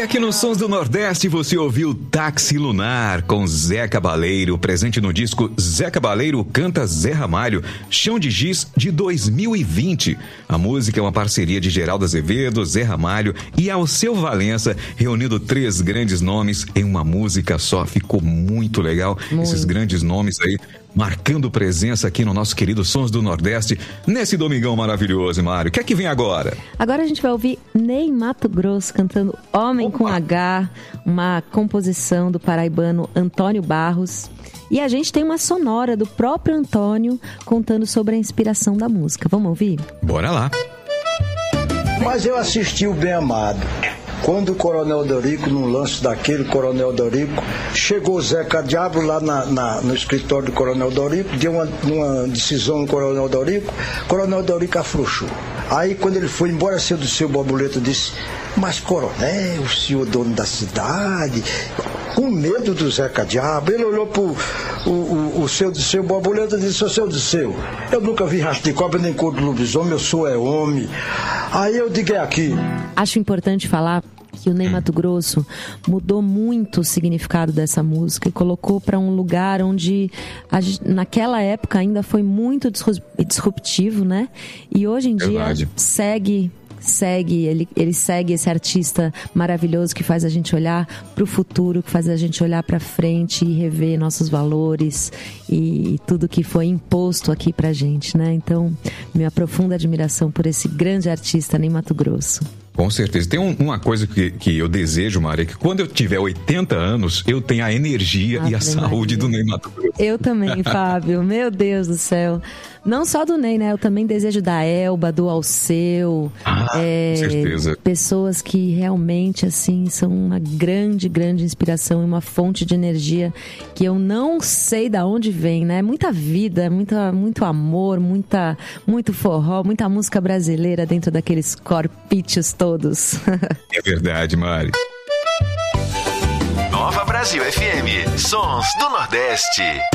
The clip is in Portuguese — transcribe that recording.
aqui nos Sons do Nordeste você ouviu Táxi Lunar com Zé Cabaleiro, presente no disco Zé Cabaleiro Canta Zé Ramalho, Chão de Giz de 2020. A música é uma parceria de Geraldo Azevedo, Zé Ramalho e Alceu Valença, reunindo 3 grandes nomes em uma música só. Ficou muito legal, esses grandes nomes aí marcando presença aqui no nosso querido Sons do Nordeste, nesse domingão maravilhoso, Mário. O que é que vem agora? Agora a gente vai ouvir Ney Matogrosso cantando Homem com H, uma composição do paraibano Antônio Barros. E a gente tem uma sonora do próprio Antônio contando sobre a inspiração da música. Vamos ouvir? Bora lá. Mas eu assisti o Bem Amado. Quando o Coronel Dorico, num lance daquele, Coronel Dorico, chegou o Zeca Diabo lá no escritório do Coronel Dorico, deu uma decisão no Coronel Dorico afrouxou. Aí quando ele foi embora, do seu Borboleta disse: mas Coronel, o senhor dono da cidade, com medo do Zeca Diabo, ele olhou pro o seu Borboleta e disse: ô seu Disseu, eu nunca vi rastro de cobra nem cor de lobisomem, eu sou homem. Aí eu digo: é aqui. Acho importante falar que o Ney Matogrosso mudou muito o significado dessa música e colocou para um lugar onde naquela época ainda foi muito disruptivo, né? E hoje em dia ele segue esse artista maravilhoso que faz a gente olhar para o futuro, que faz a gente olhar para frente e rever nossos valores e tudo que foi imposto aqui pra gente, né? Então, minha profunda admiração por esse grande artista Ney Matogrosso. Com certeza. Tem uma coisa que eu desejo, Maria, que quando eu tiver 80 anos, eu tenha a energia e a saúde do Ney Matogrosso. Eu também, Fábio. Meu Deus do céu. Não só do Ney, né? Eu também desejo da Elba, do Alceu. Com certeza. Pessoas que realmente, assim, são uma grande, grande inspiração e uma fonte de energia que eu não sei de onde vem, né? Muita vida, muito amor, muito forró, muita música brasileira dentro daqueles corpítios todos. É verdade, Mari. Nova Brasil FM, Sons do Nordeste.